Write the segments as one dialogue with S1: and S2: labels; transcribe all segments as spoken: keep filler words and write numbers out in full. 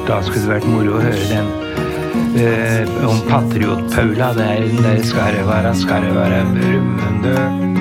S1: da skulle det vært moro å høre den uh, om Patriot Paula, der, der skal det være, skal det være brummende.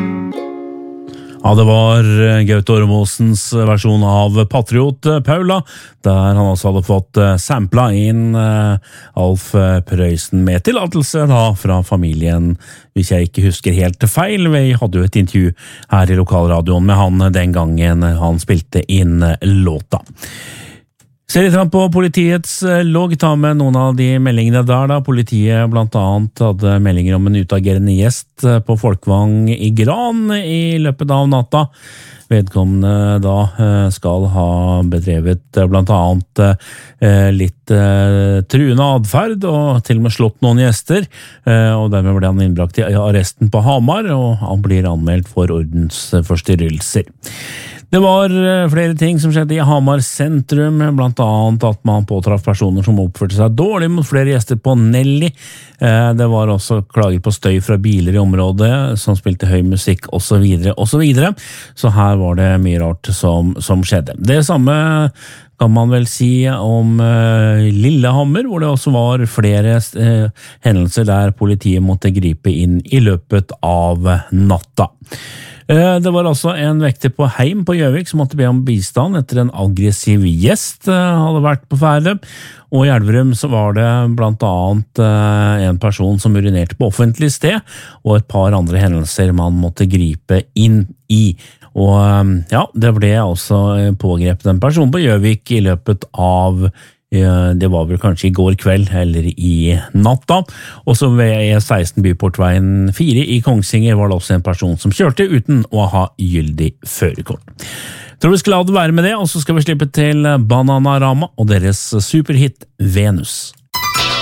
S2: Ja, det var Gaute Ormåsens versjon av Patriot Paula, der han også hadde fått sampla inn Alf Prøysen med tillatelse da fra familien, hvis jeg ikke husker helt feil. Vi hadde jo et intervju her i lokalradioen med han den gangen han spilte inn låta. Ser litt på politiets logg, ta med noen av de meldingene der da. Politiet blant annet hadde meldinger om en utagerende gjest på Folkvang i Gran i løpet av natta. Vedkommende da skal ha bedrevet blant annet litt truende adferd og til og med slått noen gjester, og dermed ble han innbrakt i arresten på Hamar, og han blir anmeldt for ordensforstyrrelser. Det var flere ting som skjedde i Hamar sentrum, blant annet at man påtraff personer som oppførte seg dårlig mot flere gjester på Nelly. Det var også klager på støy fra biler i området som spilte høy musikk og så videre og så videre. Så her var det mye rart som, som skjedde. Det samme kan man vel si om uh, Lillehammer, hvor det også var flere uh, hendelser der politiet måtte gripe inn i løpet av natta. Det var altså en vekter på Heim på Gjøvik som måtte be om bistand etter en aggressiv gjest hadde vært på ferde, og i Elverum så var det blant annet en person som urinerte på offentlig sted, og et par andre hendelser man måtte gripe inn i. Og ja, det ble altså pågrepet en person på Gjøvik i løpet av det var vel kanskje i går kveld eller i natta, og så ved E seksten Byportveien fire i Kongsvinger var det også en person som kjørte uten å ha gyldig førerkort. Tror vi skal la det være med det, og så skal vi slippe til Bananarama og deres superhit Venus.